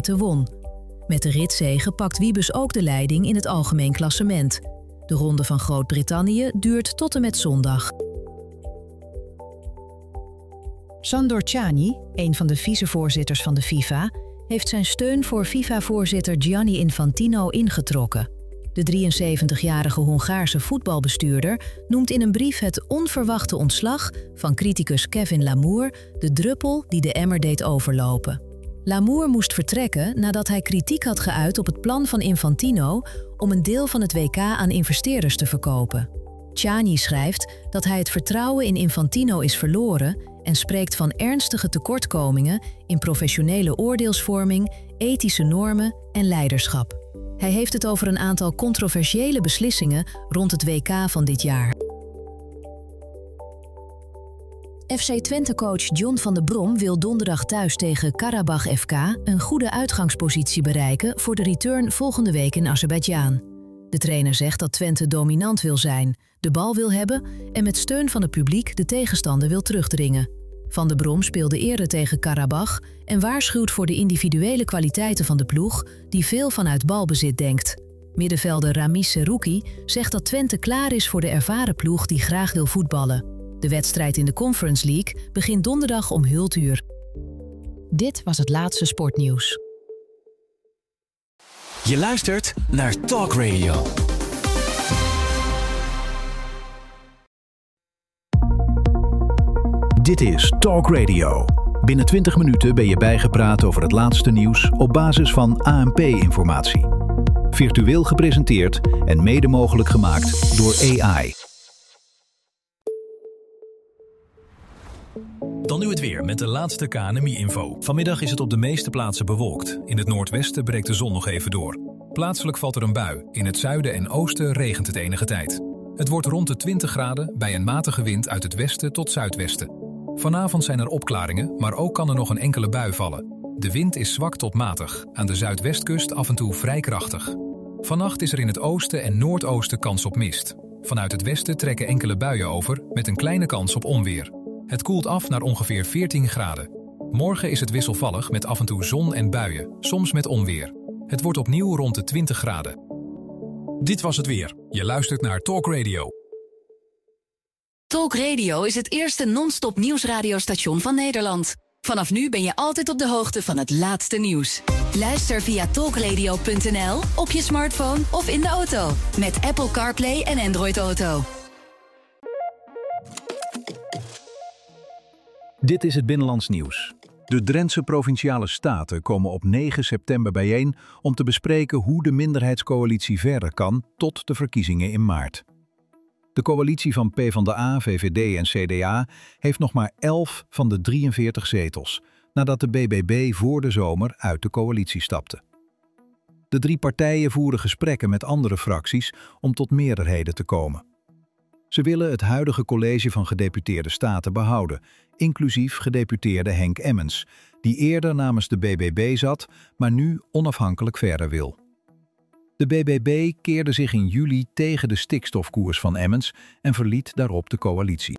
ritten won. Met de ritzege pakt Wiebes ook de leiding in het algemeen klassement. De Ronde van Groot-Brittannië duurt tot en met zondag. Sandor Cani, een van de vicevoorzitters van de FIFA, heeft zijn steun voor FIFA-voorzitter Gianni Infantino ingetrokken. De 73-jarige Hongaarse voetbalbestuurder noemt in een brief het onverwachte ontslag van criticus Kevin Lamour de druppel die de emmer deed overlopen. Lamour moest vertrekken nadat hij kritiek had geuit op het plan van Infantino om een deel van het WK aan investeerders te verkopen. Cani schrijft dat hij het vertrouwen in Infantino is verloren en spreekt van ernstige tekortkomingen in professionele oordeelsvorming, ethische normen en leiderschap. Hij heeft het over een aantal controversiële beslissingen rond het WK van dit jaar. FC Twente-coach John van der Brom wil donderdag thuis tegen Karabach FK een goede uitgangspositie bereiken voor de return volgende week in Azerbeidzjan. De trainer zegt dat Twente dominant wil zijn, de bal wil hebben en met steun van het publiek de tegenstander wil terugdringen. Van der Brom speelde eerder tegen Karabach en waarschuwt voor de individuele kwaliteiten van de ploeg die veel vanuit balbezit denkt. Middenvelder Ramis Serouki zegt dat Twente klaar is voor de ervaren ploeg die graag wil voetballen. De wedstrijd in de Conference League begint donderdag om 0:00. Dit was het laatste sportnieuws. Je luistert naar Talk Radio. Dit is Talk Radio. Binnen 20 minuten ben je bijgepraat over het laatste nieuws op basis van ANP-informatie. Virtueel gepresenteerd en mede mogelijk gemaakt door AI. Dan nu het weer met de laatste KNMI-info. Vanmiddag is het op de meeste plaatsen bewolkt. In het noordwesten breekt de zon nog even door. Plaatselijk valt er een bui. In het zuiden en oosten regent het enige tijd. Het wordt rond de 20 graden bij een matige wind uit het westen tot zuidwesten. Vanavond zijn er opklaringen, maar ook kan er nog een enkele bui vallen. De wind is zwak tot matig, aan de zuidwestkust af en toe vrij krachtig. Vannacht is er in het oosten en noordoosten kans op mist. Vanuit het westen trekken enkele buien over, met een kleine kans op onweer. Het koelt af naar ongeveer 14 graden. Morgen is het wisselvallig met af en toe zon en buien, soms met onweer. Het wordt opnieuw rond de 20 graden. Dit was het weer. Je luistert naar Talk Radio. Talk Radio is het eerste non-stop nieuwsradiostation van Nederland. Vanaf nu ben je altijd op de hoogte van het laatste nieuws. Luister via talkradio.nl, op je smartphone of in de auto. Met Apple CarPlay en Android Auto. Dit is het Binnenlands Nieuws. De Drentse Provinciale Staten komen op 9 september bijeen om te bespreken hoe de minderheidscoalitie verder kan tot de verkiezingen in maart. De coalitie van PvdA, VVD en CDA heeft nog maar 11 van de 43 zetels, nadat de BBB voor de zomer uit de coalitie stapte. De 3 partijen voeren gesprekken met andere fracties om tot meerderheden te komen. Ze willen het huidige college van gedeputeerde staten behouden, inclusief gedeputeerde Henk Emmens, die eerder namens de BBB zat, maar nu onafhankelijk verder wil. De BBB keerde zich in juli tegen de stikstofkoers van Emmens en verliet daarop de coalitie.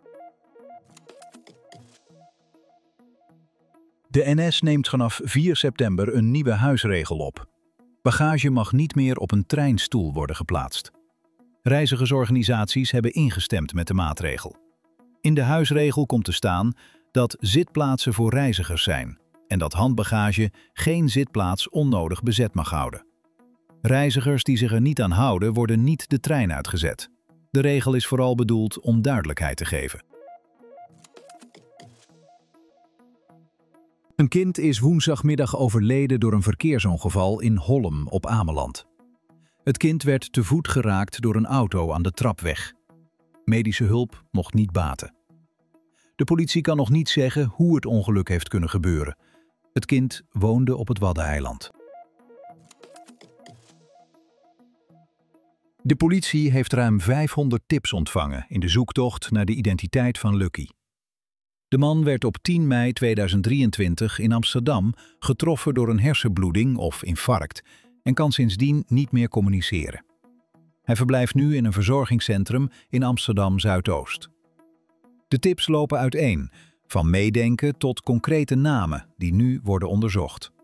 De NS neemt vanaf 4 september een nieuwe huisregel op. Bagage mag niet meer op een treinstoel worden geplaatst. Reizigersorganisaties hebben ingestemd met de maatregel. In de huisregel komt te staan dat zitplaatsen voor reizigers zijn en dat handbagage geen zitplaats onnodig bezet mag houden. Reizigers die zich er niet aan houden, worden niet de trein uitgezet. De regel is vooral bedoeld om duidelijkheid te geven. Een kind is woensdagmiddag overleden door een verkeersongeval in Hollem op Ameland. Het kind werd te voet geraakt door een auto aan de trapweg. Medische hulp mocht niet baten. De politie kan nog niet zeggen hoe het ongeluk heeft kunnen gebeuren. Het kind woonde op het Waddeneiland. De politie heeft ruim 500 tips ontvangen in de zoektocht naar de identiteit van Lucky. De man werd op 10 mei 2023 in Amsterdam getroffen door een hersenbloeding of infarct en kan sindsdien niet meer communiceren. Hij verblijft nu in een verzorgingscentrum in Amsterdam-Zuidoost. De tips lopen uiteen, van meedenken tot concrete namen die nu worden onderzocht.